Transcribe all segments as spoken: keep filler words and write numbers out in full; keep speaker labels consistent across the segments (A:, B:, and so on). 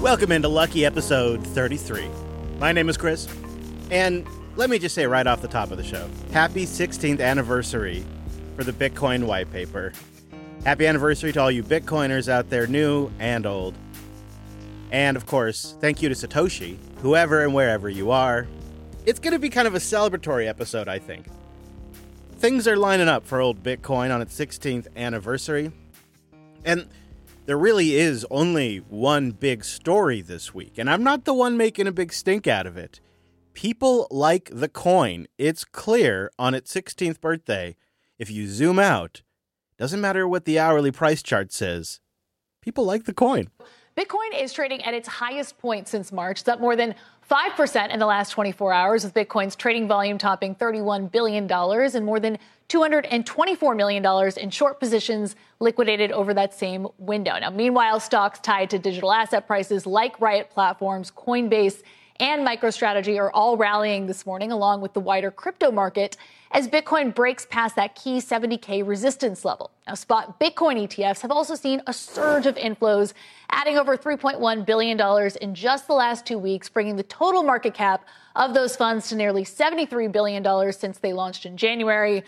A: Welcome into Lucky episode thirty-three. My name is Chris, and let me just say right off the top of the show, happy sixteenth anniversary for the Bitcoin white paper. Happy anniversary to all you Bitcoiners out there, new and old. And of course, thank you to Satoshi, whoever and wherever you are. It's going to be kind of a celebratory episode, I think. Things are lining up for old Bitcoin on its sixteenth anniversary. And there really is only one big story this week, and I'm not the one making a big stink out of it. People like the coin. It's clear on its sixteenth birthday. If you zoom out, doesn't matter what the hourly price chart says, people like the coin.
B: Bitcoin is trading at its highest point since March. It's up more than five percent in the last twenty-four hours, with Bitcoin's trading volume topping thirty-one billion dollars and more than two hundred twenty-four million dollars in short positions liquidated over that same window. Now, meanwhile, stocks tied to digital asset prices like Riot Platforms, Coinbase, and MicroStrategy are all rallying this morning, along with the wider crypto market, as Bitcoin breaks past that key seventy K resistance level. Now, spot Bitcoin E T Fs have also seen a surge of inflows, adding over three point one billion dollars in just the last two weeks, bringing the total market cap of those funds to nearly seventy-three billion dollars since they launched in January.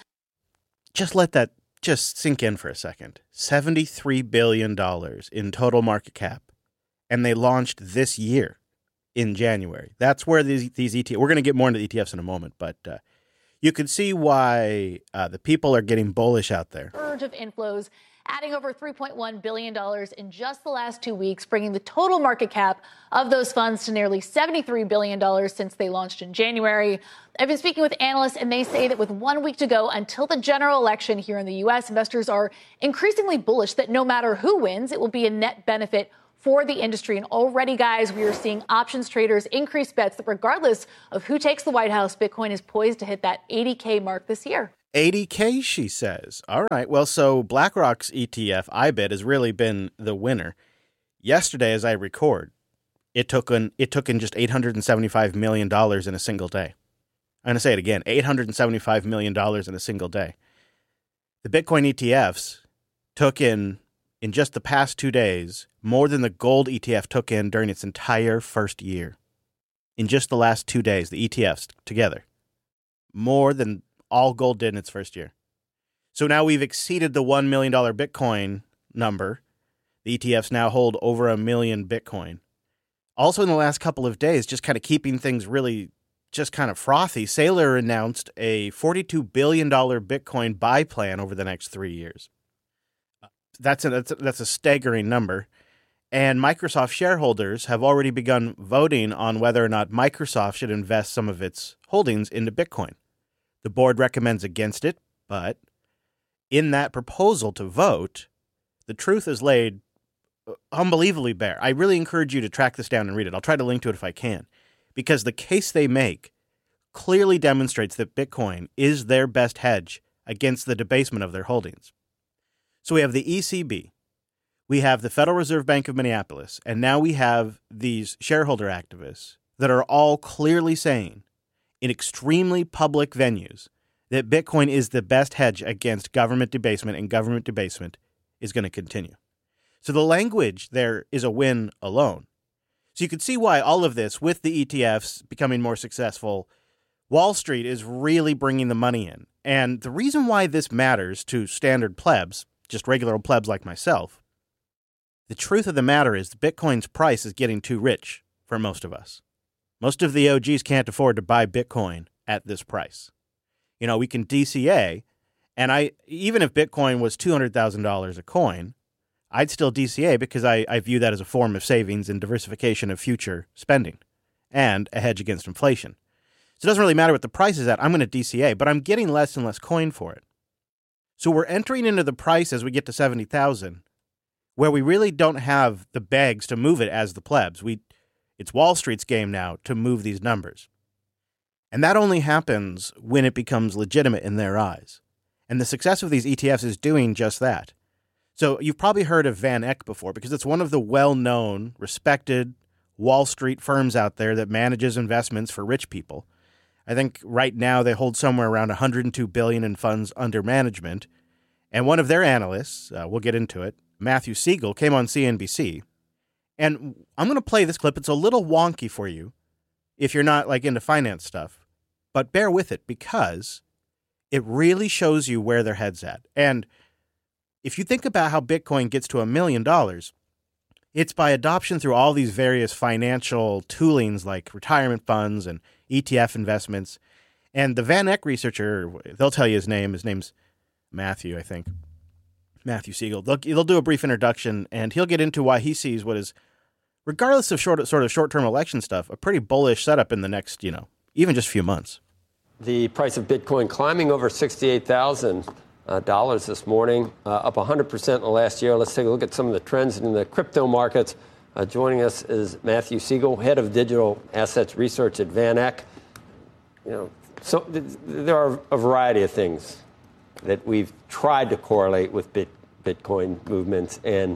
A: Just let that just sink in for a second. seventy-three billion dollars in total market cap, and they launched this year in January. That's where these, these E T Fs, we're going to get more into the E T Fs in a moment, but uh, you can see why uh, the people are getting bullish out there.
B: Surge of inflows, adding over three point one billion dollars in just the last two weeks, bringing the total market cap of those funds to nearly seventy-three billion dollars since they launched in January. I've been speaking with analysts, and they say that with one week to go until the general election here in the U S, investors are increasingly bullish that no matter who wins, it will be a net benefit for the industry. And already, guys, we are seeing options traders increase bets that regardless of who takes the White House, Bitcoin is poised to hit that eighty K mark this year.
A: eighty K, she says. All right. Well, so BlackRock's E T F, I B I T, has really been the winner. Yesterday, as I record, it took in, it took in just eight hundred seventy-five million dollars in a single day. I'm going to say it again, eight hundred seventy-five million dollars in a single day. The Bitcoin E T Fs took in, in just the past two days, more than the gold E T F took in during its entire first year. In just the last two days, the E T Fs together. More than all gold did in its first year. So now we've exceeded the one million dollars Bitcoin number. The E T Fs now hold over a million Bitcoin. Also in the last couple of days, just kind of keeping things really just kind of frothy, Saylor announced a forty-two billion dollars Bitcoin buy plan over the next three years. That's a, that's a, that's a staggering number. And Microsoft shareholders have already begun voting on whether or not Microsoft should invest some of its holdings into Bitcoin. The board recommends against it, but in that proposal to vote, the truth is laid unbelievably bare. I really encourage you to track this down and read it. I'll try to link to it if I can, because the case they make clearly demonstrates that Bitcoin is their best hedge against the debasement of their holdings. So we have the E C B, we have the Federal Reserve Bank of Minneapolis, and now we have these shareholder activists that are all clearly saying in extremely public venues that Bitcoin is the best hedge against government debasement, and government debasement is going to continue. So the language there is a win alone. So you can see why all of this, with the E T Fs becoming more successful, Wall Street is really bringing the money in. And the reason why this matters to standard plebs, just regular old plebs like myself, the truth of the matter is Bitcoin's price is getting too rich for most of us. Most of the O Gs can't afford to buy Bitcoin at this price. You know, we can D C A, and I even if Bitcoin was two hundred thousand dollars a coin, I'd still D C A because I, I view that as a form of savings and diversification of future spending and a hedge against inflation. So it doesn't really matter what the price is at. I'm going to D C A, but I'm getting less and less coin for it. So we're entering into the price as we get to seventy thousand, where we really don't have the bags to move it as the plebs. We It's Wall Street's game now to move these numbers. And that only happens when it becomes legitimate in their eyes. And the success of these E T Fs is doing just that. So you've probably heard of Van Eck before because it's one of the well-known, respected Wall Street firms out there that manages investments for rich people. I think right now they hold somewhere around one hundred two billion dollars in funds under management. And one of their analysts, uh, we'll get into it, Matthew Siegel, came on C N B C And I'm going to play this clip. It's a little wonky for you if you're not like into finance stuff, but bear with it because it really shows you where their head's at. And if you think about how Bitcoin gets to a million dollars, it's by adoption through all these various financial toolings like retirement funds and E T F investments. And the Van Eck researcher, they'll tell you his name. His name's Matthew, I think. Matthew Siegel. They'll, they'll do a brief introduction, and he'll get into why he sees what is, regardless of short, sort of short-term election stuff, a pretty bullish setup in the next, you know, even just few months.
C: The price of Bitcoin climbing over sixty-eight thousand dollars uh, this morning, uh, up one hundred percent in the last year. Let's take a look at some of the trends in the crypto markets. Uh, joining us is Matthew Siegel, head of digital assets research at Van Eck. You know, so th- there are a variety of things that we've tried to correlate with bit- Bitcoin movements and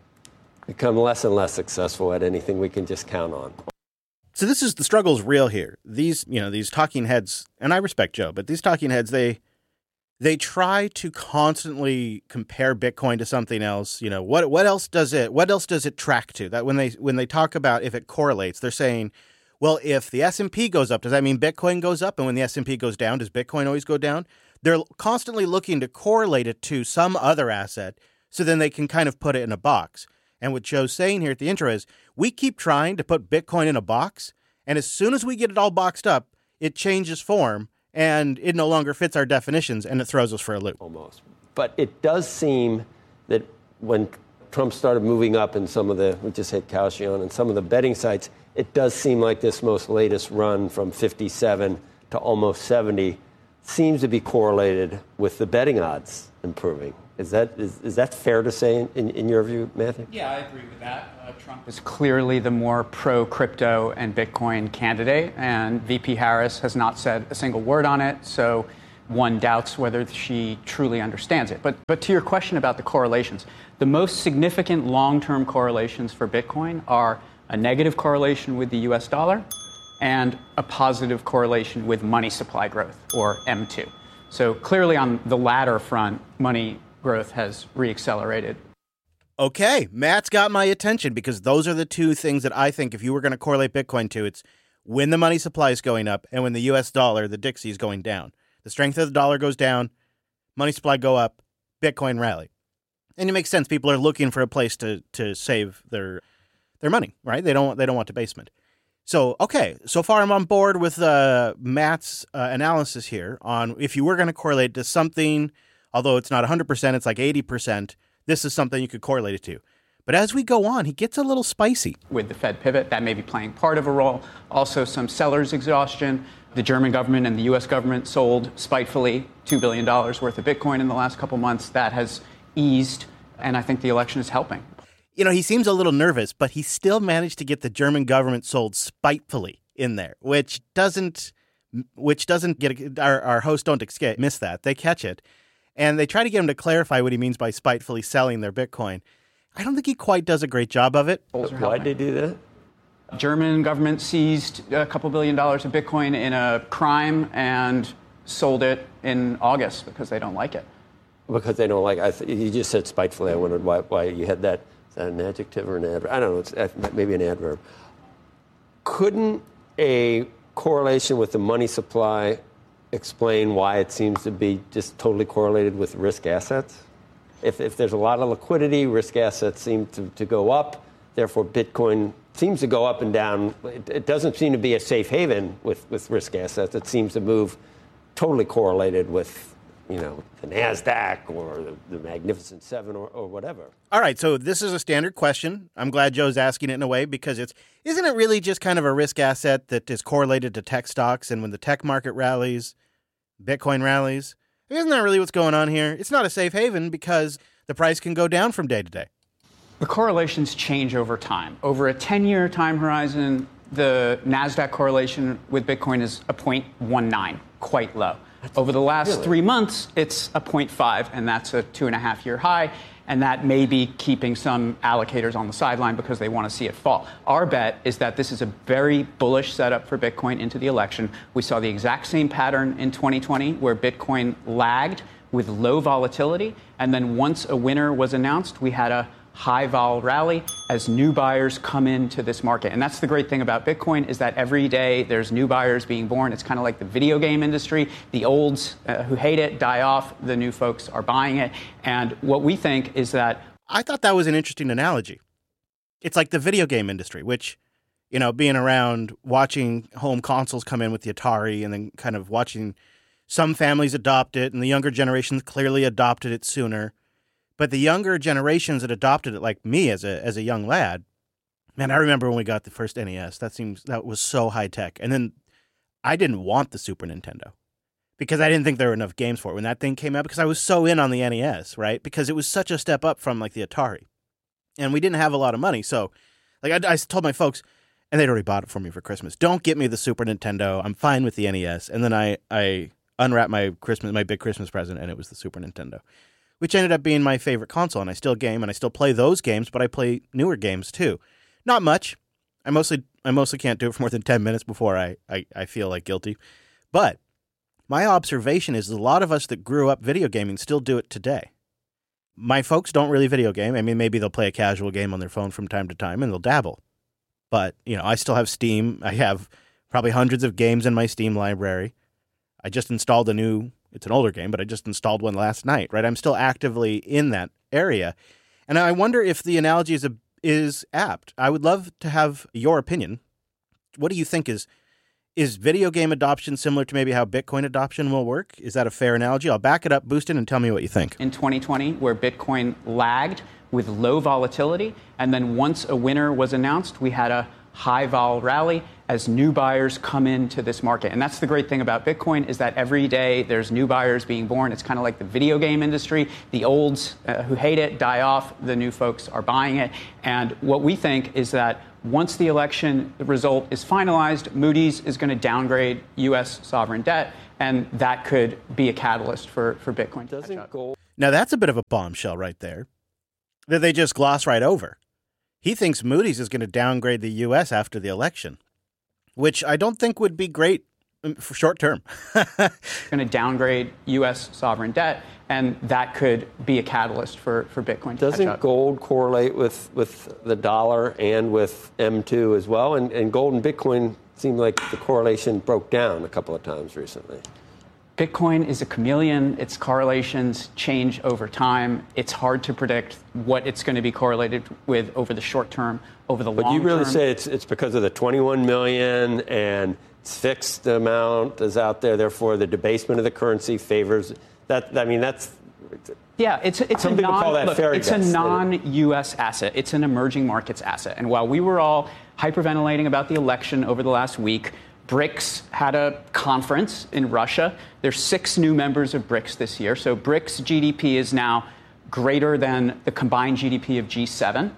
C: become less and less successful at anything we can just count on.
A: So this is the struggle's real here. These, you know, these talking heads, and I respect Joe, but these talking heads, they they try to constantly compare Bitcoin to something else. You know, what what else does it what else does it track to? That when they when they talk about if it correlates, they're saying, well, if the S and P goes up, does that mean Bitcoin goes up? And when the S and P goes down, does Bitcoin always go down? They're constantly looking to correlate it to some other asset so then they can kind of put it in a box. And what Joe's saying here at the intro is we keep trying to put Bitcoin in a box, and as soon as we get it all boxed up, it changes form, and it no longer fits our definitions, and it throws us for a loop.
C: Almost. But it does seem that when Trump started moving up in some of the, we just hit Caution, and some of the betting sites, it does seem like this most latest run from fifty-seven to almost seventy seems to be correlated with the betting odds improving. Is that is, is that fair to say in, in, in your view, Matthew?
D: Yeah, I agree with that. Uh, Trump is clearly the more pro-crypto and Bitcoin candidate, and V P Harris has not said a single word on it, so one doubts whether she truly understands it. But, but to your question about the correlations, the most significant long-term correlations for Bitcoin are a negative correlation with the U S dollar and a positive correlation with money supply growth, or M two. So clearly on the latter front, money growth has reaccelerated.
A: Okay, Matt's got my attention because those are the two things that I think if you were going to correlate Bitcoin to, it's when the money supply is going up and when the U S dollar, the Dixie, is going down. The strength of the dollar goes down, money supply go up, Bitcoin rally. And it makes sense. People are looking for a place to to save their their money, right? They don't they don't want debasement. So, okay, so far I'm on board with uh, Matt's uh, analysis here on if you were going to correlate to something, although it's not one hundred percent, it's like eighty percent, this is something you could correlate it to. But as we go on, he gets a little spicy.
D: With the Fed pivot, that may be playing part of a role. Also, some sellers' exhaustion. The German government and the U S government sold spitefully two billion dollars worth of Bitcoin in the last couple months. That has eased, and I think the election is helping.
A: You know, he seems a little nervous, but he still managed to get the German government sold spitefully in there, which doesn't, which doesn't get, our, our hosts don't escape, miss that. They catch it. And they try to get him to clarify what he means by spitefully selling their Bitcoin. I don't think he quite does a great job of it.
C: Why did they do that?
D: German government seized a couple billion dollars of Bitcoin in a crime and sold it in August because they don't like it.
C: Because they don't like it. I th- you just said spitefully. I wondered why, why you had that. Is that an adjective or an adverb? I don't know. It's uh, maybe an adverb. Couldn't a correlation with the money supply explain why it seems to be just totally correlated with risk assets? If, if there's a lot of liquidity, risk assets seem to, to go up. Therefore, Bitcoin seems to go up and down. It, it doesn't seem to be a safe haven with, with risk assets. It seems to move totally correlated with, you know, the NASDAQ or the, the Magnificent Seven or, or whatever.
A: All right, so this is a standard question. I'm glad Joe's asking it in a way because it's, isn't it really just kind of a risk asset that is correlated to tech stocks? And when the tech market rallies, Bitcoin rallies, isn't that really what's going on here? It's not a safe haven because the price can go down from day to day.
D: The correlations change over time. Over a ten-year time horizon, the NASDAQ correlation with Bitcoin is a zero point one nine, quite low. Over the last really? three months, it's a zero point five, and that's a two-and-a-half-year high, and that may be keeping some allocators on the sideline because they want to see it fall. Our bet is that this is a very bullish setup for Bitcoin into the election. We saw the exact same pattern in twenty twenty, where Bitcoin lagged with low volatility, and then once a winner was announced, we had a high vol rally as new buyers come into this market. And that's the great thing about Bitcoin, is that every day there's new buyers being born. It's kind of like the video game industry. The olds uh, who hate it die off. The new folks are buying it. And what we think is that...
A: I thought that was an interesting analogy. It's like the video game industry, which, you know, being around watching home consoles come in with the Atari and then kind of watching some families adopt it and the younger generations clearly adopted it sooner. But the younger generations that adopted it, like me as a as a young lad, man, I remember when we got the first N E S. That seems that was so high tech. And then I didn't want the Super Nintendo because I didn't think there were enough games for it when that thing came out, because I was so in on the N E S, right? Because it was such a step up from like the Atari. And we didn't have a lot of money. So like I, I told my folks, and they'd already bought it for me for Christmas, don't get me the Super Nintendo. I'm fine with the N E S. And then I, I unwrapped my Christmas, my big Christmas present, and it was the Super Nintendo, which ended up being my favorite console. And I still game and I still play those games, but I play newer games too. Not much. I mostly I mostly can't do it for more than ten minutes before I, I, I feel like guilty. But my observation is a lot of us that grew up video gaming still do it today. My folks don't really video game. I mean, maybe they'll play a casual game on their phone from time to time and they'll dabble. But, you know, I still have Steam. I have probably hundreds of games in my Steam library. I just installed a new, it's an older game, but I just installed one last night, right? I'm still actively in that area. And I wonder if the analogy is, a, is apt. I would love to have your opinion. What do you think is, is video game adoption similar to maybe how Bitcoin adoption will work? Is that a fair analogy? I'll back it up, boost it, and tell me what you think.
D: In twenty twenty, where Bitcoin lagged with low volatility, and then once a winner was announced, we had a high vol rally as new buyers come into this market. And that's the great thing about Bitcoin, is that every day there's new buyers being born. It's kind of like the video game industry. The olds uh, who hate it die off. The new folks are buying it. And what we think is that once the election result is finalized, Moody's is going to downgrade U S sovereign debt, and that could be a catalyst for, for Bitcoin to catch up.
C: Gold-
A: Now, that's a bit of a bombshell right there that they just gloss right over. He thinks Moody's is going to downgrade the U S after the election, which I don't think would be great for short term.
D: Going to downgrade U S sovereign debt, and that could be a catalyst for, for Bitcoin to
C: Doesn't
D: catch up.
C: gold correlate with, with the dollar and with M two as well? And, and gold and Bitcoin seemed like the correlation broke down a couple of times recently.
D: Bitcoin is a chameleon. Its correlations change over time. It's hard to predict what it's going to be correlated with over the short term, over the long term.
C: But you really say it's it's because of the twenty-one million and it's fixed amount is out there, therefore the debasement of the currency favors that. I mean, that's...
D: Yeah, it's, it's,
C: Some
D: a,
C: people
D: non,
C: call that
D: look,
C: fairy
D: it's a
C: dust.
D: non-U S asset. It's an emerging markets asset. And while we were all hyperventilating about the election over the last week, BRICS had a conference in Russia. There's six new members of BRICS this year. So BRICS G D P is now greater than the combined G D P of G seven.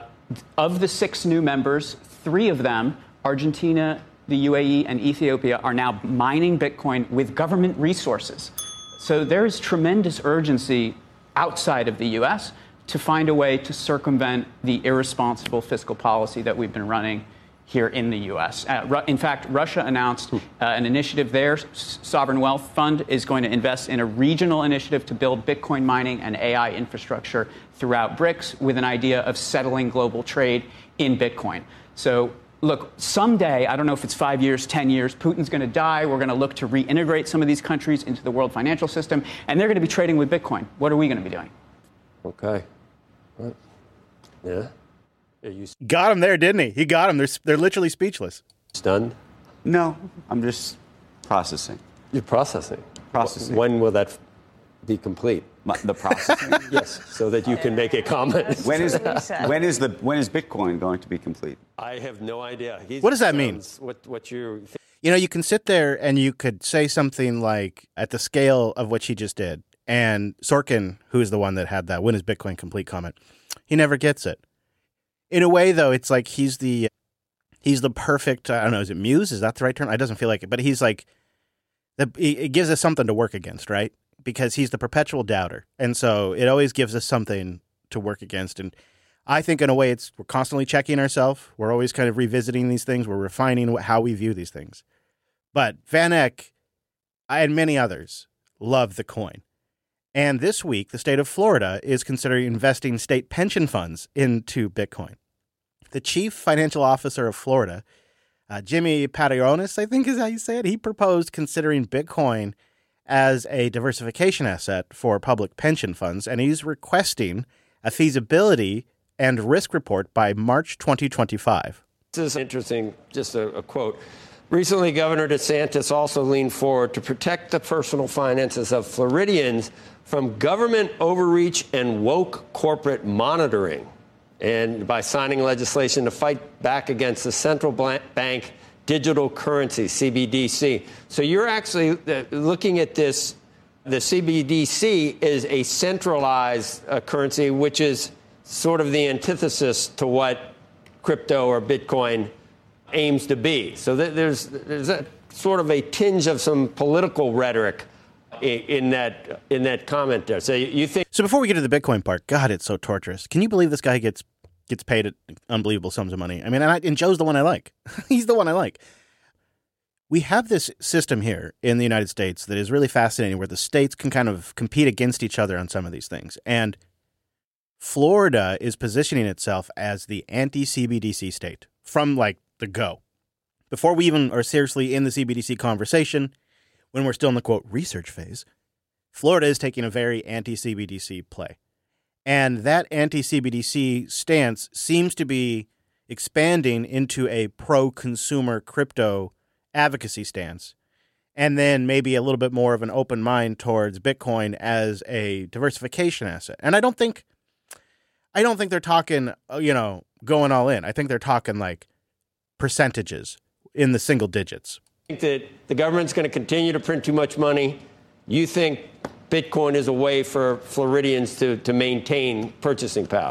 D: Of the six new members, three of them, Argentina, the U A E, and Ethiopia, are now mining Bitcoin with government resources. So there is tremendous urgency outside of the U S to find a way to circumvent the irresponsible fiscal policy that we've been running here in the U S. Uh, in fact, Russia announced uh, an initiative there. S- Sovereign Wealth Fund is going to invest in a regional initiative to build Bitcoin mining and A I infrastructure throughout BRICS, with an idea of settling global trade in Bitcoin. So, look, someday, I don't know if it's five years, ten years, Putin's going to die. We're going to look to reintegrate some of these countries into the world financial system, and they're going to be trading with Bitcoin. What are we going to be doing?
C: Okay. What? Yeah. Are you
A: Got him there, didn't he? He got him. They're, they're literally speechless.
C: stunned?
E: No, I'm just processing.
C: You're processing.
E: Processing.
C: When will that be complete?
E: My, the processing.
C: Yes, so that you can make a comment.
E: When is when is the when is Bitcoin going to be complete?
C: I have no idea. He
A: What does that mean?
C: sounds- What what you
A: You know, you can sit there and you could say something like, at the scale of what she just did, and Sorkin, who's the one that had that "when is Bitcoin complete" comment, he never gets it. In a way, though, it's like he's the he's the perfect, I don't know, is it muse? Is that the right term? It doesn't feel like it, but he's like, the, it gives us something to work against, right? Because he's the perpetual doubter. And so it always gives us something to work against. And I think in a way it's, we're constantly checking ourselves. We're always kind of revisiting these things. We're refining what, how we view these things. But Van Eck, I and many others love the coin. And this week, the state of Florida is considering investing state pension funds into Bitcoin. The chief financial officer of Florida, uh, Jimmy Paternonis, I think is how you say it, he proposed considering Bitcoin as a diversification asset for public pension funds, and he's requesting a feasibility and risk report by March twenty twenty-five.
C: This is interesting, just a, a quote. Recently, Governor DeSantis also leaned forward to protect the personal finances of Floridians from government overreach and woke corporate monitoring, and by signing legislation to fight back against the central bank digital currency, C B D C. So you're actually looking at this, the C B D C is a centralized uh, currency, which is sort of the antithesis to what crypto or Bitcoin aims to be. So th- there's there's a sort of a tinge of some political rhetoric in, in that in that comment there. So you think.
A: So before we get to the Bitcoin part, God, it's so torturous. Can you believe this guy gets gets paid unbelievable sums of money? I mean, and, I, and Joe's the one I like. He's the one I like. We have this system here in the United States that is really fascinating, where the states can kind of compete against each other on some of these things. And Florida is positioning itself as the anti-C B D C state from like the go. Before we even are seriously in the C B D C conversation, when we're still in the, quote, research phase, Florida is taking a very anti-C B D C play. And that anti-C B D C stance seems to be expanding into a pro-consumer crypto advocacy stance, and then maybe a little bit more of an open mind towards Bitcoin as a diversification asset. And I don't think, I don't think they're talking, you know, going all in. I think they're talking like percentages in the single digits.
C: I think that the government's going to continue to print too much money. You think Bitcoin is a way for Floridians to, to maintain purchasing power?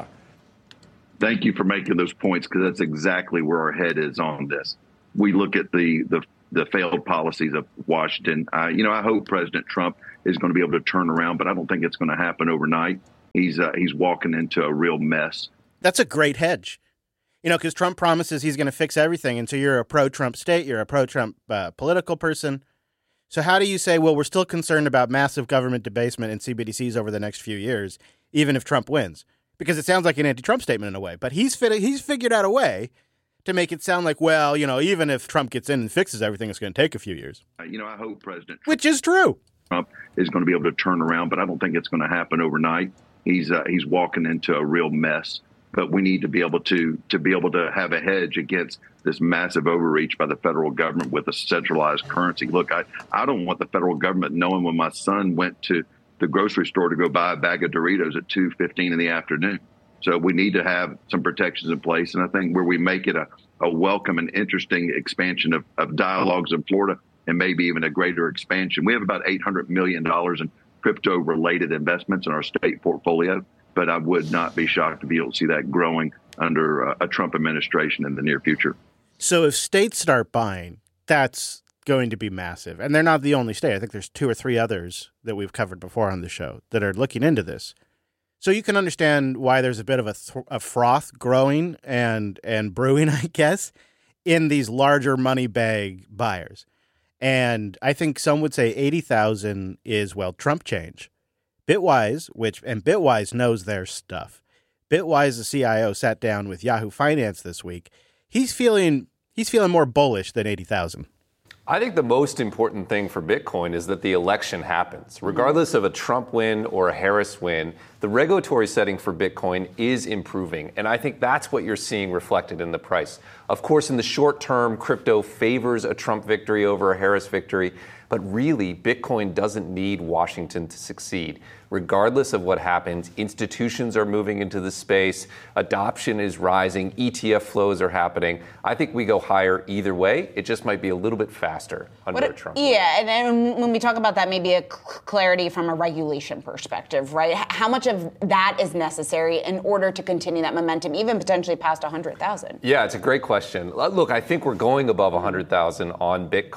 F: Thank you for making those points, because that's exactly where our head is on this. We look at the the, the failed policies of Washington. Uh, you know, I hope President Trump is going to be able to turn around, but I don't think it's going to happen overnight. He's uh, he's walking into a real mess.
A: That's a great hedge. You know, because Trump promises he's going to fix everything. And so you're a pro-Trump state, you're a pro-Trump uh, political person. So how do you say, well, we're still concerned about massive government debasement in C B D Cs over the next few years, even if Trump wins? Because it sounds like an anti-Trump statement in a way. But he's fit- he's figured out a way to make it sound like, well, you know, even if Trump gets in and fixes everything, it's going to take a few years.
F: Uh, you know, I hope President Trump,
A: which is true.
F: Trump is going to be able to turn around, but I don't think it's going to happen overnight. He's uh, he's walking into a real mess. But we need to be able to to be able to have a hedge against this massive overreach by the federal government with a centralized currency. Look, I, I don't want the federal government knowing when my son went to the grocery store to go buy a bag of Doritos at two fifteen in the afternoon. So we need to have some protections in place. And I think where we make it a, a welcome and interesting expansion of, of dialogues in Florida, and maybe even a greater expansion. We have about eight hundred million dollars in crypto-related investments in our state portfolio. But I would not be shocked to be able to see that growing under uh, a Trump administration in the near future.
A: So if states start buying, that's going to be massive. And they're not the only state. I think there's two or three others that we've covered before on the show that are looking into this. So you can understand why there's a bit of a, th- a froth growing and, and brewing, I guess, in these larger money bag buyers. And I think some would say eighty thousand is, well, Trump change. Bitwise, which and Bitwise knows their stuff. Bitwise, the C I O, sat down with Yahoo Finance this week. He's feeling he's feeling more bullish than eighty thousand.
G: I think the most important thing for Bitcoin is that the election happens. Regardless of a Trump win or a Harris win, the regulatory setting for Bitcoin is improving. And I think that's what you're seeing reflected in the price. Of course, in the short term, crypto favors a Trump victory over a Harris victory. But really, Bitcoin doesn't need Washington to succeed. Regardless of what happens, institutions are moving into the space, adoption is rising, E T F flows are happening. I think we go higher either way. It just might be a little bit faster under
H: what,
G: Trump.
H: Yeah, and, and when we talk about that, maybe a clarity from a regulation perspective, right? How much of that is necessary in order to continue that momentum, even potentially past one hundred thousand?
G: Yeah, it's a great question. Look, I think we're going above one hundred thousand on Bitcoin.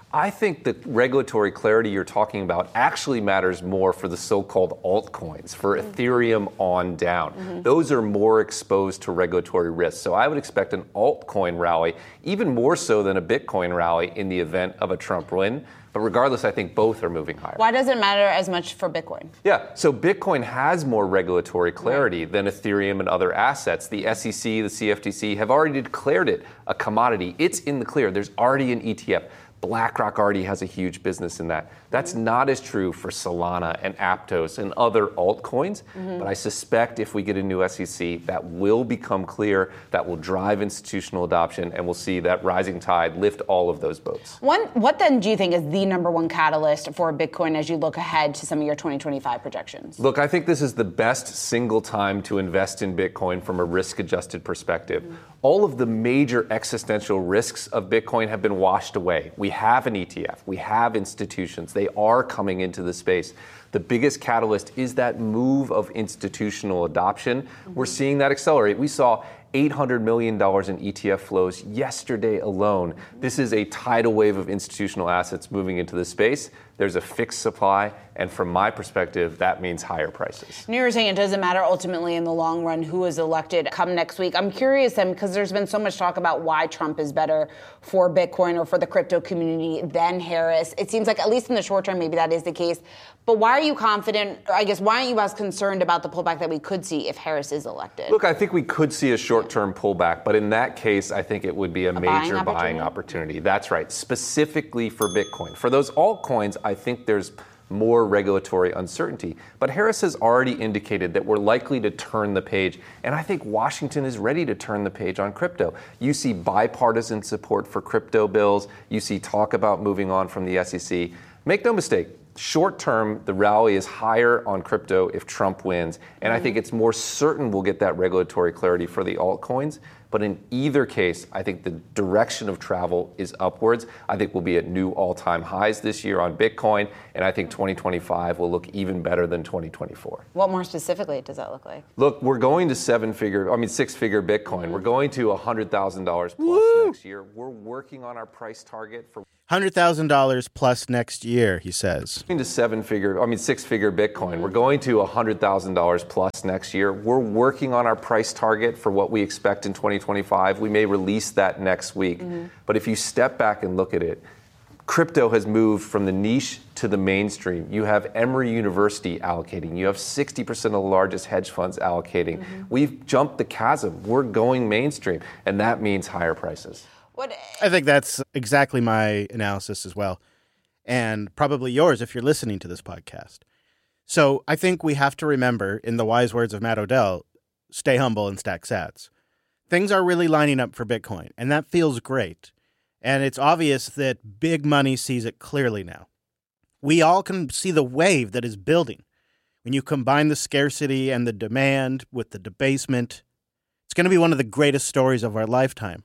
G: I think the regulatory clarity you're talking about actually matters more for the so-called altcoins, for mm-hmm. Ethereum on down. Mm-hmm. Those are more exposed to regulatory risks. So I would expect an altcoin rally, even more so than a Bitcoin rally in the event of a Trump win. But regardless, I think both are moving higher.
H: Why does it matter as much for Bitcoin?
G: Yeah, so Bitcoin has more regulatory clarity right. than Ethereum and other assets. The S E C, the C F T C have already declared it a commodity. It's in the clear. There's already an E T F. BlackRock already has a huge business in that. That's mm-hmm. not as true for Solana and Aptos and other altcoins, mm-hmm. but I suspect if we get a new S E C, that will become clear, that will drive institutional adoption, and we'll see that rising tide lift all of those boats.
H: One, what then do you think is the number one catalyst for Bitcoin as you look ahead to some of your twenty twenty-five projections?
G: Look, I think this is the best single time to invest in Bitcoin from a risk-adjusted perspective. Mm-hmm. All of the major existential risks of Bitcoin have been washed away. We have an E T F. We have institutions. They are coming into the space. The biggest catalyst is that move of institutional adoption. Mm-hmm. We're seeing that accelerate. We saw eight hundred million dollars in E T F flows yesterday alone. This is a tidal wave of institutional assets moving into the space. There's a fixed supply, and from my perspective, that means higher prices.
H: And you're saying it doesn't matter ultimately in the long run who is elected come next week. I'm curious then, because there's been so much talk about why Trump is better for Bitcoin or for the crypto community than Harris. It seems like, at least in the short term, maybe that is the case. But why are you confident, or I guess, why aren't you as concerned about the pullback that we could see if Harris is elected?
G: Look, I think we could see a short-term pullback, but in that case, I think it would be a, a major buying opportunity? buying opportunity. That's right, specifically for Bitcoin. For those altcoins, I think there's more regulatory uncertainty. But Harris has already indicated that we're likely to turn the page, and I think Washington is ready to turn the page on crypto. You see bipartisan support for crypto bills. You see talk about moving on from the S E C. Make no mistake, short term, the rally is higher on crypto if Trump wins, and mm-hmm. I think it's more certain we'll get that regulatory clarity for the altcoins. But in either case, I think the direction of travel is upwards. I think we'll be at new all-time highs this year on Bitcoin, and I think twenty twenty-five will look even better than twenty twenty-four.
H: What more specifically does that look like?
G: Look, we're going to seven-figure, I mean six-figure Bitcoin. Mm-hmm. We're going to one hundred thousand dollars plus Woo! next year. We're working on our price target for one
A: hundred thousand dollars plus next year, he says.
G: Into seven-figure, I mean six-figure Bitcoin. We're going to one hundred thousand dollars plus next year. We're working on our price target for what we expect in twenty twenty-five. We may release that next week. Mm-hmm. But if you step back and look at it, crypto has moved from the niche to the mainstream. You have Emory University allocating. You have sixty percent of the largest hedge funds allocating. Mm-hmm. We've jumped the chasm. We're going mainstream, and that means higher prices.
A: What? I think that's exactly my analysis as well, and probably yours if you're listening to this podcast. So I think we have to remember, in the wise words of Matt Odell, stay humble and stack sats. Things are really lining up for Bitcoin, and that feels great. And it's obvious that big money sees it clearly now. We all can see the wave that is building. When you combine the scarcity and the demand with the debasement, it's going to be one of the greatest stories of our lifetime.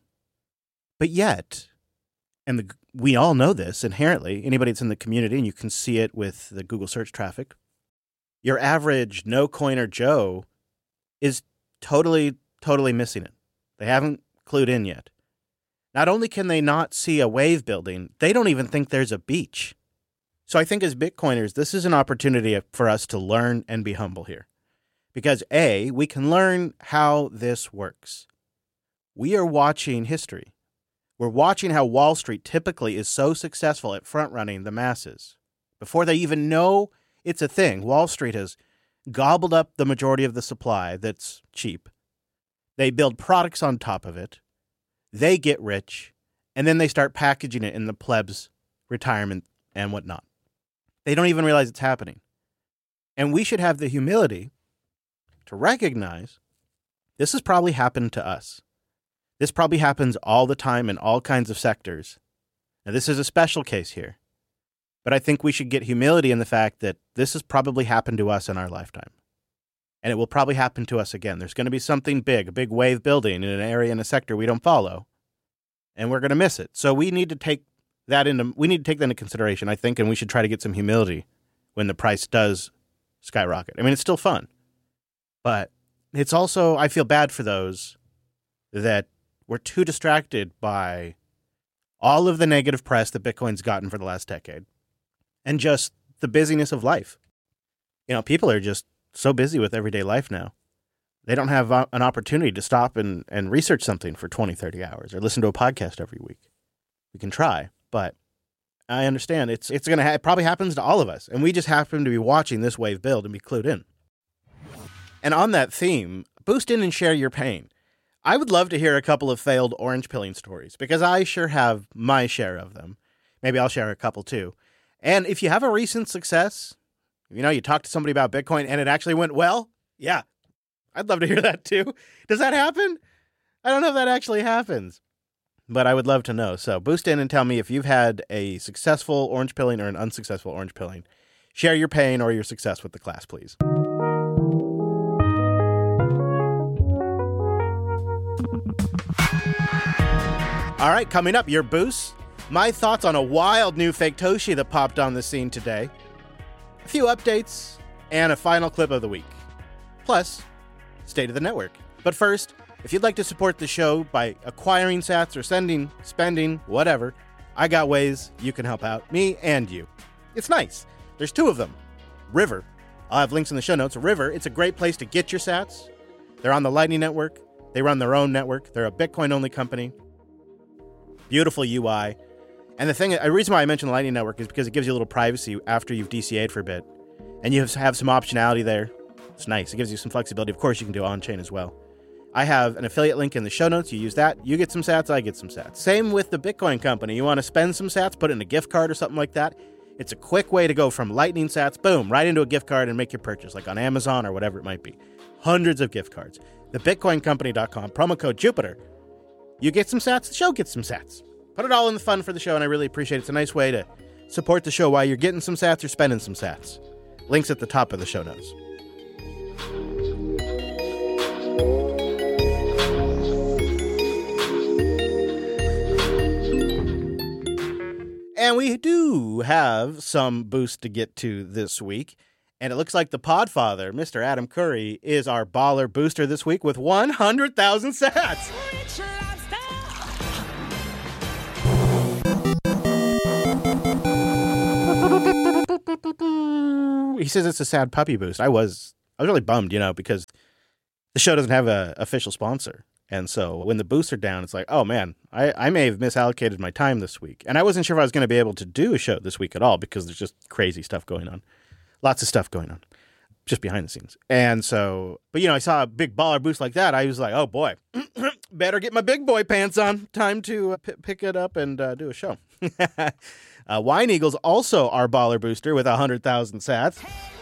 A: But yet, and the, we all know this inherently, anybody that's in the community, and you can see it with the Google search traffic, your average no-coiner Joe is totally, totally missing it. They haven't clued in yet. Not only can they not see a wave building, they don't even think there's a beach. So I think as Bitcoiners, this is an opportunity for us to learn and be humble here. Because A, we can learn how this works. We are watching history. We're watching how Wall Street typically is so successful at front-running the masses. Before they even know it's a thing, Wall Street has gobbled up the majority of the supply that's cheap. They build products on top of it. They get rich, and then they start packaging it in the plebs' retirement and whatnot. They don't even realize it's happening. And we should have the humility to recognize this has probably happened to us. This probably happens all the time in all kinds of sectors. Now, this is a special case here. But I think we should get humility in the fact that this has probably happened to us in our lifetime. And it will probably happen to us again. There's going to be something big, a big wave building in an area, in a sector we don't follow. And we're going to miss it. So we need to take that into, we need to take that into consideration, I think, and we should try to get some humility when the price does skyrocket. I mean, it's still fun. But it's also, I feel bad for those that were too distracted by all of the negative press that Bitcoin's gotten for the last decade, and just the busyness of life. You know, people are just so busy with everyday life now. They don't have uh, an opportunity to stop and, and research something for twenty, thirty hours or listen to a podcast every week. We can try, but I understand it's it's going to ha- it probably happens to all of us, and we just happen to be watching this wave build and be clued in. And on that theme, boost in and share your pain. I would love to hear a couple of failed orange pilling stories, because I sure have my share of them. Maybe I'll share a couple too. And if you have a recent success, you know, you talked to somebody about Bitcoin and it actually went well, yeah, I'd love to hear that too. Does that happen? I don't know if that actually happens, but I would love to know. So boost in and tell me if you've had a successful orange pilling or an unsuccessful orange pilling. Share your pain or your success with the class, please. All right, coming up, your boosts. My thoughts on a wild new fake Toshi that popped on the scene today. A few updates, and a final clip of the week. Plus, state of the network. But first, if you'd like to support the show by acquiring sats or sending, spending, whatever, I got ways you can help out, me and you. It's nice. There's two of them. River. I'll have links in the show notes. River, it's a great place to get your sats. They're on the Lightning Network. They run their own network. They're a Bitcoin-only company. Beautiful U I. And the thing, the reason why I mentioned the Lightning Network is because it gives you a little privacy after you've D C A'd for a bit. And you have some optionality there. It's nice. It gives you some flexibility. Of course, you can do on-chain as well. I have an affiliate link in the show notes. You use that. You get some sats. I get some sats. Same with the Bitcoin company. You want to spend some sats, put it in a gift card or something like that. It's a quick way to go from Lightning sats, boom, right into a gift card and make your purchase, like on Amazon or whatever it might be. Hundreds of gift cards. the bitcoin company dot com, promo code Jupiter. You get some sats, the show gets some sats. Put it all in the fun for the show, and I really appreciate it. It's a nice way to support the show while you're getting some sats or spending some sats. Links at the top of the show notes. And we do have some boost to get to this week. And it looks like the Podfather, Mister Adam Curry, is our baller booster this week with one hundred thousand sats. He says it's a sad puppy boost. I was I was really bummed, you know, because the show doesn't have an official sponsor. And so when the boosts are down, it's like, oh, man, I, I may have misallocated my time this week. And I wasn't sure if I was going to be able to do a show this week at all because there's just crazy stuff going on. Lots of stuff going on just behind the scenes. And so, but, you know, I saw a big baller boost like that. I was like, oh, boy, better get my big boy pants on. Time to uh, p- pick it up and uh, do a show. uh, Wine Eagle's also our baller booster with one hundred thousand sats.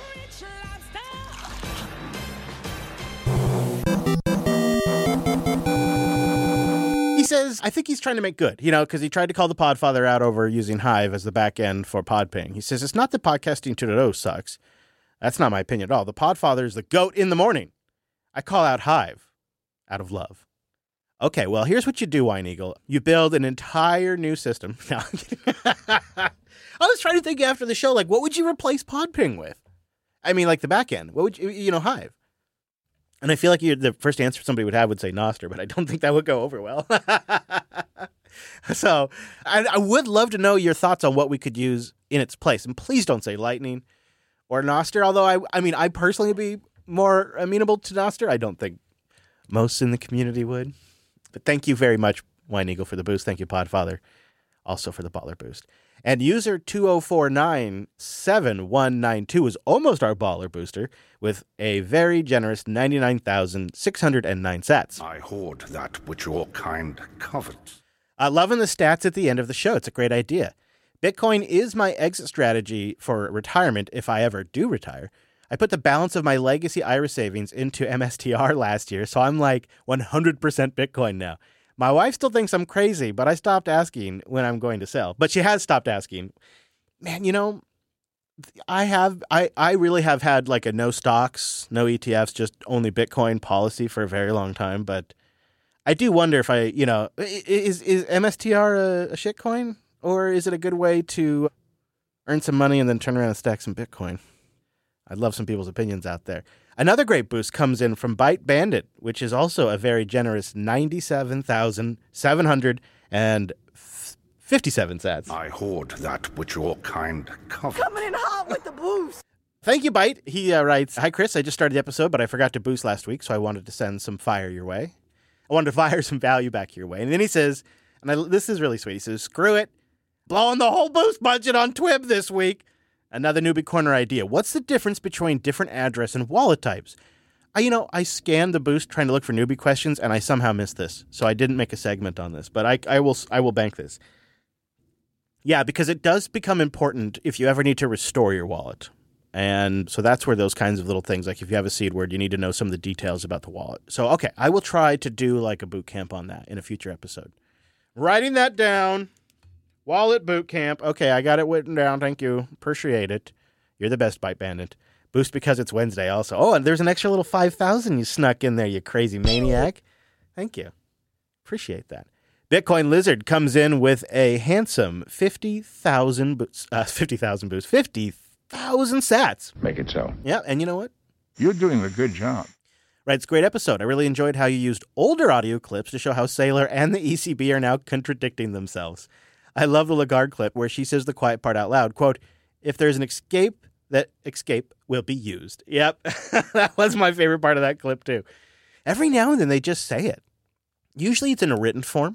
A: He says, I think he's trying to make good, you know, because he tried to call the Podfather out over using Hive as the back end for Podping. He says, it's not that podcasting two point oh sucks. That's not my opinion at all. The Podfather is the goat in the morning. I call out Hive out of love. Okay, well, here's what you do, Wine Eagle. You build an entire new system. No, I was trying to think after the show, like, what would you replace Podping with? I mean, like the back end. What would you, you know, Hive? And I feel like you, the first answer somebody would have would say Nostr, but I don't think that would go over well. So I, I would love to know your thoughts on what we could use in its place. And please don't say Lightning or Nostr, although I I mean, I personally would be more amenable to Nostr. I don't think most in the community would. But thank you very much, Wine Eagle, for the boost. Thank you, Podfather, also for the baller boost. And user two oh four nine seven one nine two is almost our baller booster with a very generous ninety-nine thousand six hundred nine sats.
I: I hoard that which your kind covets.
A: Uh, loving the stats at the end of the show. It's a great idea. Bitcoin is my exit strategy for retirement if I ever do retire. I put the balance of my legacy I R A savings into M S T R last year, so I'm like one hundred percent Bitcoin now. My wife still thinks I'm crazy, but I stopped asking when I'm going to sell. But she has stopped asking. Man, you know, I have, I, I really have had like a no stocks, no E T Fs, just only Bitcoin policy for a very long time. But I do wonder if I, you know, is is M S T R a, a shitcoin? Or is it a good way to earn some money and then turn around and stack some Bitcoin? I'd love some people's opinions out there. Another great boost comes in from Byte Bandit, which is also a very generous ninety-seven thousand seven hundred fifty-seven sats.
I: I hoard that which your kind covet.
J: Coming in hot with the boost.
A: Thank you, Bite. He uh, writes, hi, Chris. I just started the episode, but I forgot to boost last week, so I wanted to send some fire your way. I wanted to fire some value back your way. And then he says, and I, this is really sweet, he says, screw it. Blowing the whole boost budget on Twib this week. Another newbie corner idea. What's the difference between different address and wallet types? I, you know, I scanned the boost trying to look for newbie questions, and I somehow missed this. So I didn't make a segment on this, but I, I will I will bank this. Yeah, because it does become important if you ever need to restore your wallet. And so that's where those kinds of little things, like if you have a seed word, you need to know some of the details about the wallet. So, okay, I will try to do like a boot camp on that in a future episode. Writing that down. Wallet boot camp. Okay, I got it written down. Thank you. Appreciate it. You're the best, Bite Bandit. Boost because it's Wednesday also. Oh, and there's an extra little five thousand you snuck in there, you crazy maniac. Thank you. Appreciate that. Bitcoin Lizard comes in with a handsome fifty thousand boosts. Uh, fifty thousand boosts. fifty thousand sats.
K: Make it so.
A: Yeah, and you know what?
K: You're doing a good job.
A: Right, it's a great episode. I really enjoyed how you used older audio clips to show how Saylor and the E C B are now contradicting themselves. I love the Lagarde clip where she says the quiet part out loud, quote, if there's an escape, that escape will be used. Yep, that was my favorite part of that clip too. Every now and then they just say it. Usually it's in a written form,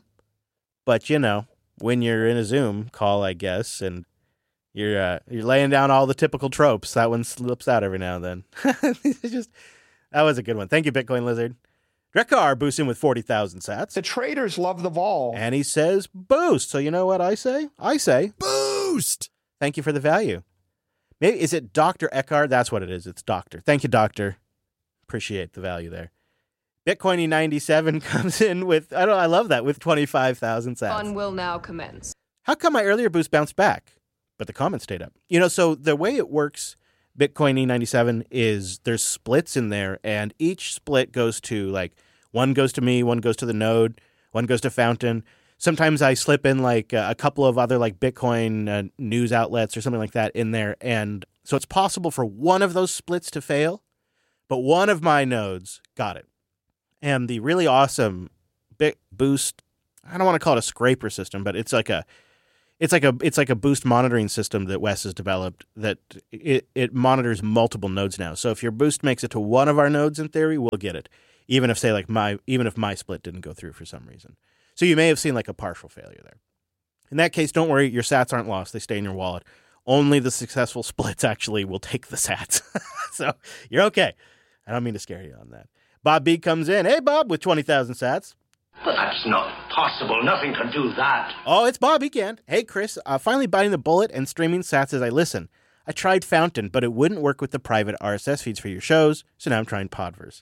A: but you know, when you're in a Zoom call, I guess, and You're uh, you're laying down all the typical tropes. That one slips out every now and then. It's just that was a good one. Thank you, Bitcoin Lizard. Drekar boosts in with forty thousand sats.
L: The traders love the vol.
A: And he says boost. So you know what I say? I say boost. Thank you for the value. Maybe is it Doctor Eckhart? That's what it is. It's Doctor. Thank you, Doctor. Appreciate the value there. Bitcoiny ninety-seven comes in with I don't I love that with twenty-five thousand sats.
M: Fun will now commence.
A: How come my earlier boost bounced back? But the comment stayed up. You know, so the way it works, Bitcoin E ninety-seven, is there's splits in there, and each split goes to, like, one goes to me, one goes to the node, one goes to Fountain. Sometimes I slip in, like, uh, a couple of other, like, Bitcoin uh, news outlets or something like that in there. And so it's possible for one of those splits to fail, but one of my nodes got it. And the really awesome Bit Boost, I don't want to call it a scraper system, but it's like a It's like a it's like a boost monitoring system that Wes has developed that it, it monitors multiple nodes now. So if your boost makes it to one of our nodes, in theory, we'll get it. Even if say like my even if my split didn't go through for some reason. So you may have seen like a partial failure there. In that case, don't worry, your sats aren't lost. They stay in your wallet. Only the successful splits actually will take the sats. So you're okay. I don't mean to scare you on that. Bob B comes in. Hey Bob, with twenty thousand sats.
N: But that's not possible. Nothing can do that.
A: Oh, it's Bob. He can. Hey, Chris. Uh, finally biting the bullet and streaming sats as I listen. I tried Fountain, but it wouldn't work with the private R S S feeds for your shows, so now I'm trying Podverse.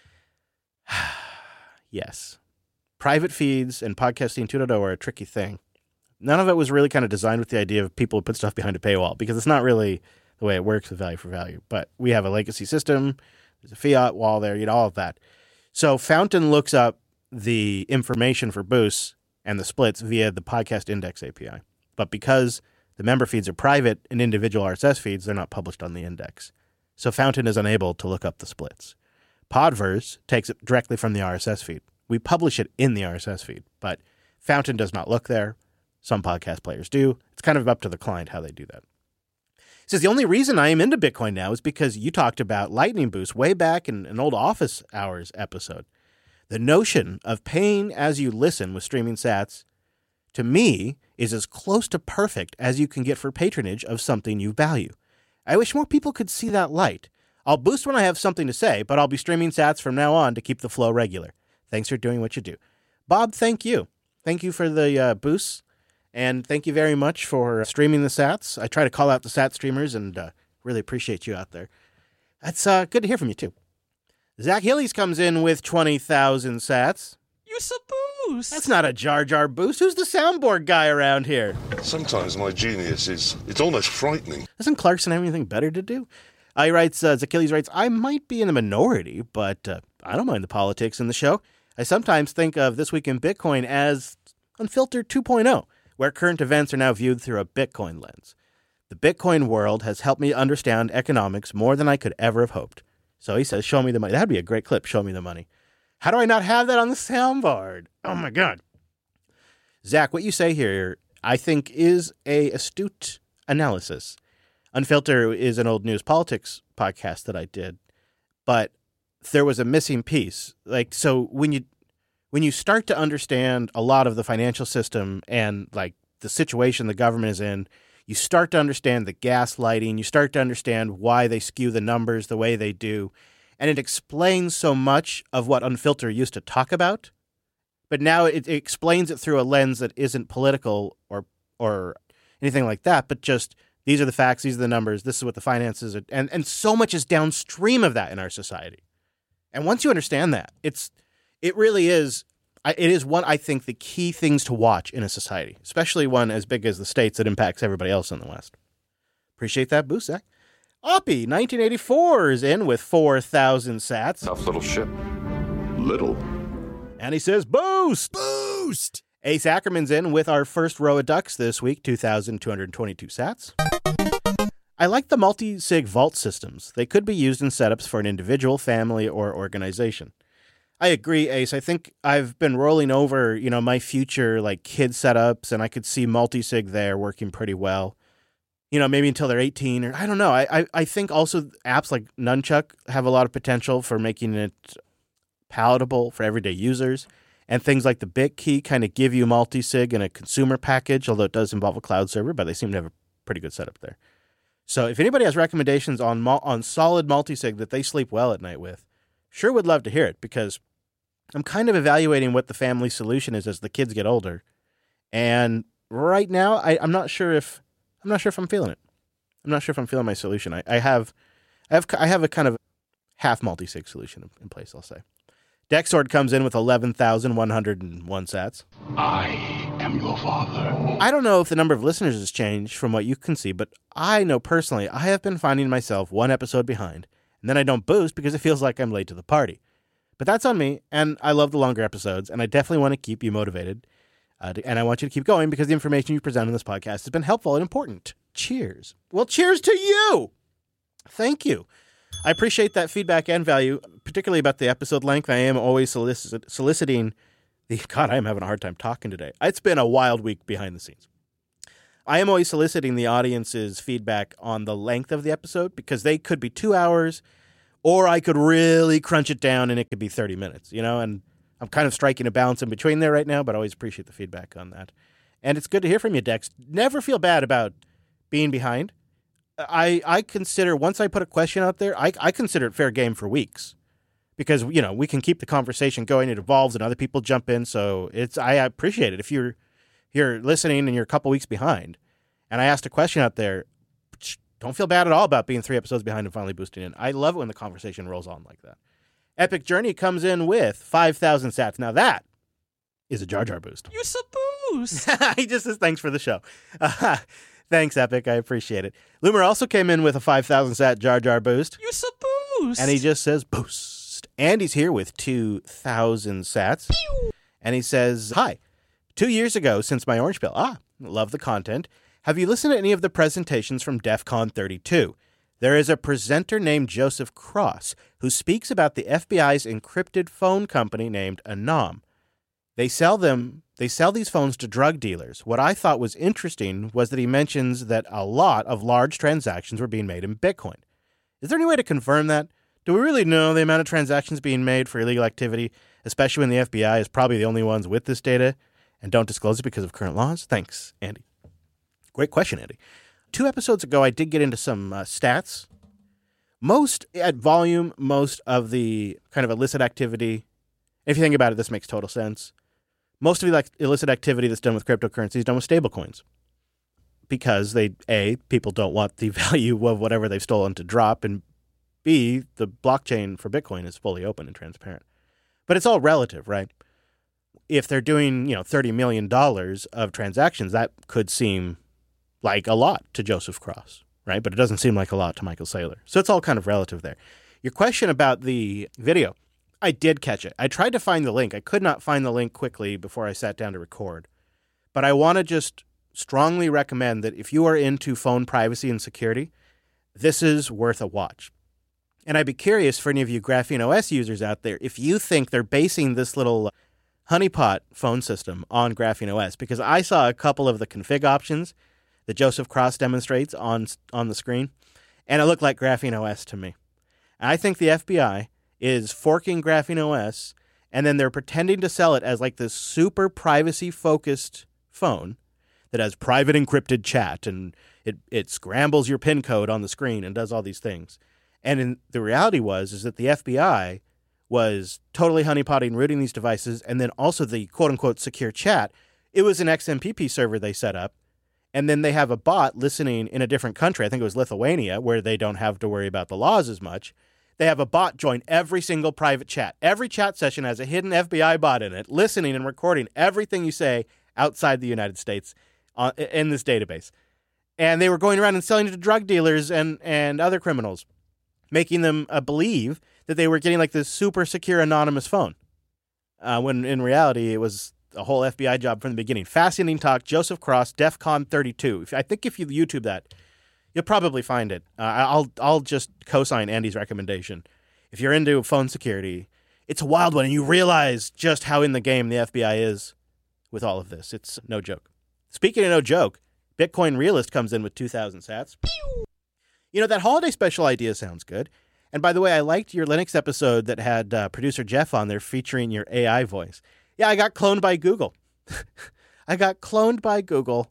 A: Yes. Private feeds and podcasting two point oh are a tricky thing. None of it was really kind of designed with the idea of people who put stuff behind a paywall, because it's not really the way it works with value for value. But we have a legacy system. There's a fiat wall there, you know, all of that. So Fountain looks up the information for boosts and the splits via the podcast index A P I. But because the member feeds are private and individual R S S feeds, they're not published on the index. So Fountain is unable to look up the splits. Podverse takes it directly from the R S S feed. We publish it in the R S S feed, but Fountain does not look there. Some podcast players do. It's kind of up to the client how they do that. He says, the only reason I am into Bitcoin now is because you talked about Lightning Boost way back in an old Office Hours episode. The notion of paying as you listen with streaming sats, to me, is as close to perfect as you can get for patronage of something you value. I wish more people could see that light. I'll boost when I have something to say, but I'll be streaming sats from now on to keep the flow regular. Thanks for doing what you do. Bob, thank you. Thank you for the uh, boosts, and thank you very much for streaming the sats. I try to call out the sat streamers, and uh, really appreciate you out there. That's uh, good to hear from you, too. Zach Hillies comes in with twenty thousand sats.
O: Use a boost.
A: That's not a Jar Jar boost. Who's the soundboard guy around here?
P: Sometimes my genius is, it's almost frightening.
A: Doesn't Clarkson have anything better to do? Uh, he writes, uh, Zachilles writes, I might be in the minority, but uh, I don't mind the politics in the show. I sometimes think of This Week in Bitcoin as Unfiltered two point oh, where current events are now viewed through a Bitcoin lens. The Bitcoin world has helped me understand economics more than I could ever have hoped. So he says, show me the money. That'd be a great clip. Show me the money. How do I not have that on the soundboard? Oh, my God. Zach, what you say here, I think is a astute analysis. Unfilter is an old news politics podcast that I did, but there was a missing piece. Like, so when you when you start to understand a lot of the financial system and like the situation the government is in, you start to understand the gaslighting, you start to understand why they skew the numbers the way they do, and it explains so much of what Unfilter used to talk about, but now it, it explains it through a lens that isn't political or or anything like that, but just these are the facts, these are the numbers, this is what the finances are, and, and so much is downstream of that in our society. And once you understand that, it's it really is, it is one, I think, the key things to watch in a society, especially one as big as the States that impacts everybody else in the West. Appreciate that boost, Zach. Oppie, nineteen eighty-four, is in with four thousand sats.
P: Tough little ship. Little.
A: And he says, boost! Boost! Ace Ackerman's in with our first row of ducks this week, two thousand two hundred twenty-two sats. I like the multi-sig vault systems. They could be used in setups for an individual, family, or organization. I agree, Ace. I think I've been rolling over, you know, my future like kid setups, and I could see multi-sig there working pretty well. You know, maybe until they're eighteen, or I don't know. I, I, I think also apps like Nunchuck have a lot of potential for making it palatable for everyday users. And things like the BitKey kind of give you multi-sig in a consumer package, although it does involve a cloud server, but they seem to have a pretty good setup there. So if anybody has recommendations on on solid multi-sig that they sleep well at night with, sure would love to hear it, because I'm kind of evaluating what the family solution is as the kids get older. And right now, I, I'm not sure if I'm not sure if I'm feeling it. I'm not sure if I'm feeling my solution. I, I have I have I have a kind of half multi-sig solution in place, I'll say. Dexord comes in with eleven thousand one hundred one sats.
I: I am your father.
A: I don't know if the number of listeners has changed from what you can see, but I know personally I have been finding myself one episode behind, and then I don't boost because it feels like I'm late to the party. But that's on me, and I love the longer episodes, and I definitely want to keep you motivated, uh, to, and I want you to keep going because the information you present on this podcast has been helpful and important. Cheers. Well, cheers to you! Thank you. I appreciate that feedback and value, particularly about the episode length. I am always solicit- soliciting the... God, I am having a hard time talking today. It's been a wild week behind the scenes. I am always soliciting the audience's feedback on the length of the episode, because they could be two hours, or I could really crunch it down and it could be thirty minutes, you know? And I'm kind of striking a balance in between there right now, but I always appreciate the feedback on that. And it's good to hear from you, Dex. Never feel bad about being behind. I, I consider, once I put a question out there, I, I consider it fair game for weeks, because, you know, we can keep the conversation going. It evolves and other people jump in. So it's, I appreciate it. If you're, you're listening and you're a couple weeks behind and I asked a question out there, don't feel bad at all about being three episodes behind and finally boosting in. I love it when the conversation rolls on like that. Epic Journey comes in with five thousand sats. Now that is a Jar Jar boost.
J: You suppose.
A: He just says thanks for the show. Uh, Thanks, Epic. I appreciate it. Loomer also came in with a five thousand sat Jar Jar boost.
J: You suppose.
A: And he just says boost. And he's here with two thousand sats. Pew! And he says, hi. Two years ago, since my Orange Pill. Ah, love the content. Have you listened to any of the presentations from DEF CON thirty-two? There is a presenter named Joseph Cross who speaks about the F B I's encrypted phone company named Anom. They sell them, they sell these phones to drug dealers. What I thought was interesting was that he mentions that a lot of large transactions were being made in Bitcoin. Is there any way to confirm that? Do we really know the amount of transactions being made for illegal activity, especially when the F B I is probably the only ones with this data and don't disclose it because of current laws? Thanks, Andy. Great question, Andy. Two episodes ago, I did get into some uh, stats. Most, at volume, most of the kind of illicit activity, if you think about it, this makes total sense. Most of the like, illicit activity that's done with cryptocurrency is done with stablecoins, because they, A, people don't want the value of whatever they've stolen to drop, and B, the blockchain for Bitcoin is fully open and transparent. But it's all relative, right? If they're doing, you know, thirty million dollars of transactions, that could seem like a lot to Joseph Cross, right? But it doesn't seem like a lot to Michael Saylor. So it's all kind of relative there. Your question about the video, I did catch it. I tried to find the link. I could not find the link quickly before I sat down to record. But I want to just strongly recommend that if you are into phone privacy and security, this is worth a watch. And I'd be curious for any of you Graphene O S users out there, if you think they're basing this little honeypot phone system on Graphene O S because I saw a couple of the config options that Joseph Cross demonstrates on on the screen, and it looked like Graphene O S to me. And I think the F B I is forking Graphene O S, and then they're pretending to sell it as like this super privacy-focused phone that has private encrypted chat, and it, it scrambles your PIN code on the screen and does all these things. And in, the reality was is that the F B I was totally honeypotting, rooting these devices, and then also the quote-unquote secure chat. It was an X M P P server they set up, and then they have a bot listening in a different country. I think it was Lithuania, where they don't have to worry about the laws as much. They have a bot join every single private chat. Every chat session has a hidden F B I bot in it, listening and recording everything you say outside the United States uh, in this database. And they were going around and selling it to drug dealers and, and other criminals, making them uh, believe that they were getting like this super secure anonymous phone, uh, when in reality it was a whole F B I job from the beginning. Fascinating talk, Joseph Cross, DEF CON thirty-two. If, I think if you YouTube that, you'll probably find it. Uh, I'll I'll just co-sign Andy's recommendation. If you're into phone security, it's a wild one, and you realize just how in the game the F B I is with all of this. It's no joke. Speaking of no joke, Bitcoin Realist comes in with two thousand sats. You know, that holiday special idea sounds good. And by the way, I liked your Linux episode that had uh, producer Jeff on there featuring your A I voice. Yeah, I got cloned by Google. I got cloned by Google,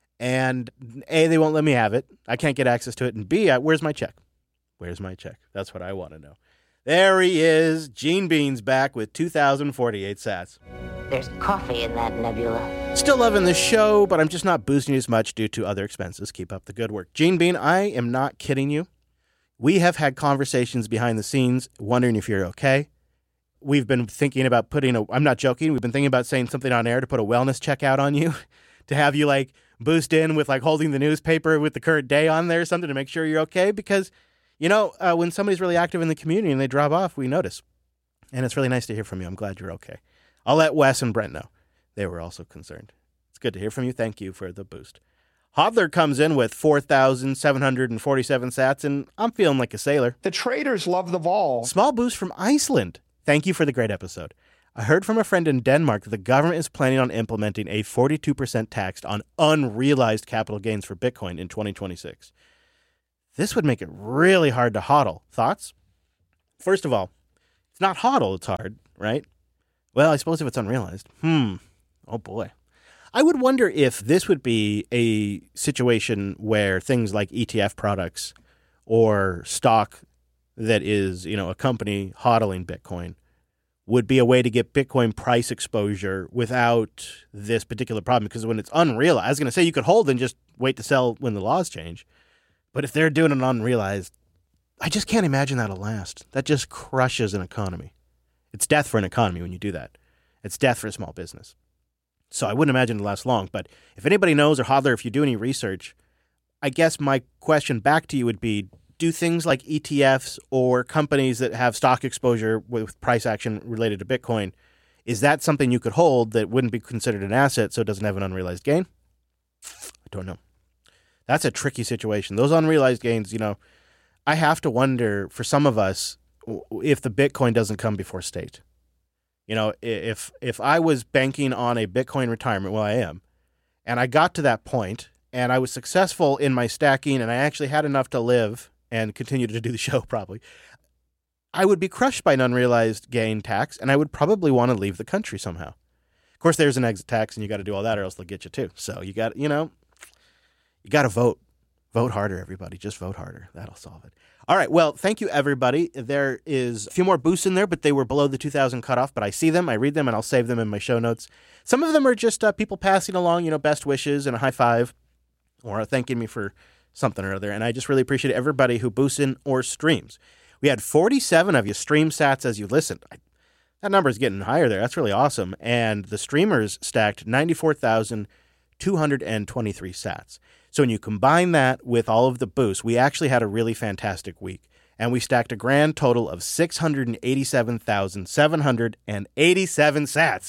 A: and A, they won't let me have it. I can't get access to it. And B, I, where's my check? Where's my check? That's what I want to know. There he is. Gene Bean's back with two thousand forty-eight sats.
K: There's coffee in that nebula.
A: Still loving the show, but I'm just not boosting as much due to other expenses. Keep up the good work. Gene Bean, I am not kidding you. We have had conversations behind the scenes wondering if you're okay. We've been thinking about putting a, I'm not joking, we've been thinking about saying something on air to put a wellness check out on you, to have you like boost in with like holding the newspaper with the current day on there or something to make sure you're okay. Because, you know, uh, when somebody's really active in the community and they drop off, we notice. And it's really nice to hear from you. I'm glad you're okay. I'll let Wes and Brent know. They were also concerned. It's good to hear from you. Thank you for the boost. Hodler comes in with four thousand seven hundred forty-seven sats, and I'm feeling like a sailor.
L: The traders love the vol.
A: Small boost from Iceland. Thank you for the great episode. I heard from a friend in Denmark that the government is planning on implementing a forty-two percent tax on unrealized capital gains for Bitcoin in twenty twenty-six. This would make it really hard to hodl. Thoughts? First of all, it's not hodl, it's hard, right? Well, I suppose if it's unrealized. Hmm. Oh, boy. I would wonder if this would be a situation where things like E T F products or stock that is, you know, a company hodling Bitcoin would be a way to get Bitcoin price exposure without this particular problem. Because when it's unrealized, I was going to say you could hold and just wait to sell when the laws change. But if they're doing an unrealized, I just can't imagine that'll last. That just crushes an economy. It's death for an economy when you do that. It's death for a small business. So I wouldn't imagine it'll last long. But if anybody knows, or Hodler, if you do any research, I guess my question back to you would be, do things like E T Fs or companies that have stock exposure with price action related to Bitcoin, is that something you could hold that wouldn't be considered an asset so it doesn't have an unrealized gain? I don't know. That's a tricky situation. Those unrealized gains, you know, I have to wonder for some of us if the Bitcoin doesn't come before state. You know, if if I was banking on a Bitcoin retirement, well, I am, and I got to that point and I was successful in my stacking and I actually had enough to live and continue to do the show probably, I would be crushed by an unrealized gain tax and I would probably want to leave the country somehow. Of course, there's an exit tax and you got to do all that or else they'll get you too. So you got, you know, you got to vote. Vote harder, everybody. Just vote harder. That'll solve it. All right. Well, thank you, everybody. There is a few more boosts in there, but they were below the two thousand cutoff. But I see them, I read them, and I'll save them in my show notes. Some of them are just uh, people passing along, you know, best wishes and a high five or thanking me for something or other. And I just really appreciate everybody who boosts in or streams. We had forty-seven of you stream sats as you listened. I, that number is getting higher there. That's really awesome. And the streamers stacked ninety-four thousand two hundred twenty-three sats. So when you combine that with all of the boosts, we actually had a really fantastic week. And we stacked a grand total of six hundred eighty-seven thousand seven hundred eighty-seven sats.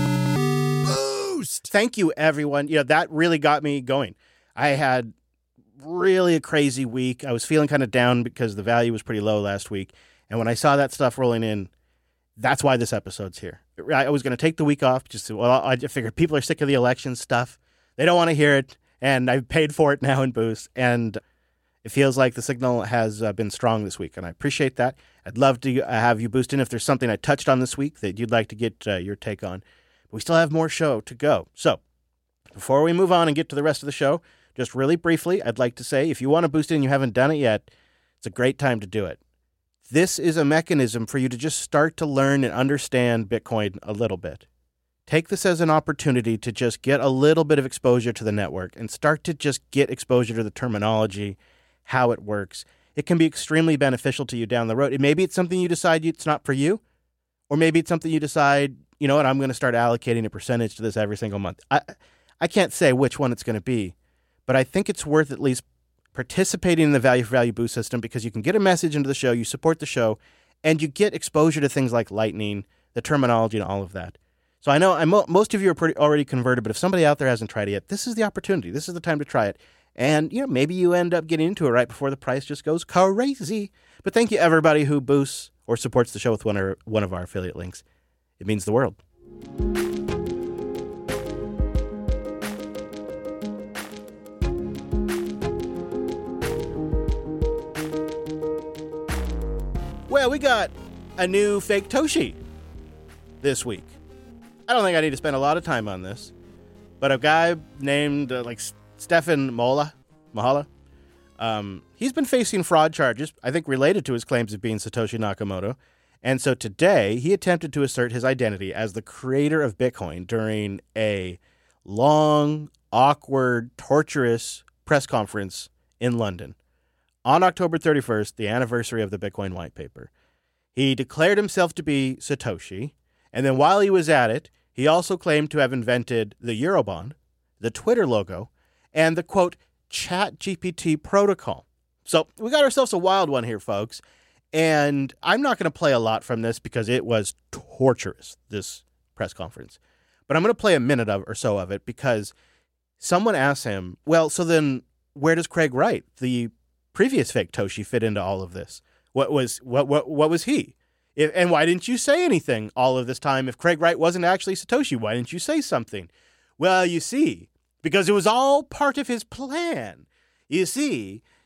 A: Boost! Thank you, everyone. You know, that really got me going. I had really a crazy week. I was feeling kind of down because the value was pretty low last week. And when I saw that stuff rolling in, that's why this episode's here. I was going to take the week off. Just to, well, I figured people are sick of the election stuff. They don't want to hear it. And I've paid for it now in Boost. And it feels like the signal has uh, been strong this week. And I appreciate that. I'd love to uh, have you boost in if there's something I touched on this week that you'd like to get uh, your take on. But we still have more show to go. So before we move on and get to the rest of the show, just really briefly, I'd like to say if you want to boost in and you haven't done it yet, it's a great time to do it. This is a mechanism for you to just start to learn and understand Bitcoin a little bit. Take this as an opportunity to just get a little bit of exposure to the network and start to just get exposure to the terminology, how it works. It can be extremely beneficial to you down the road. Maybe it's something you decide it's not for you, or maybe it's something you decide, you know what, I'm going to start allocating a percentage to this every single month. I, I can't say which one it's going to be, but I think it's worth at least participating in the Value for Value Boost system because you can get a message into the show, you support the show, and you get exposure to things like Lightning, the terminology, and all of that. So I know I'm, most of you are pretty already converted, but if somebody out there hasn't tried it yet, this is the opportunity. This is the time to try it. And, you know, maybe you end up getting into it right before the price just goes crazy. But thank you, everybody who boosts or supports the show with one of, one of our affiliate links. It means the world. Well, we got a new fake Toshi this week. I don't think I need to spend a lot of time on this, but a guy named uh, like Stefan Mola, Mahala, um, he's been facing fraud charges, I think related to his claims of being Satoshi Nakamoto. And so today he attempted to assert his identity as the creator of Bitcoin during a long, awkward, torturous press conference in London on October thirty-first, the anniversary of the Bitcoin white paper. He declared himself to be Satoshi, and then while he was at it, he also claimed to have invented the Eurobond, the Twitter logo, and the, quote, ChatGPT protocol. So we got ourselves a wild one here, folks. And I'm not going to play a lot from this because it was torturous, this press conference. But I'm going to play a minute of or so of it because someone asked him, well, so then where does Craig Wright, the previous fake Toshi, fit into all of this? What was what what what was he? If, and why didn't you say anything all of this time? If Craig Wright wasn't actually Satoshi, why didn't you say something? Well, you see, because it was all part of his plan. You see,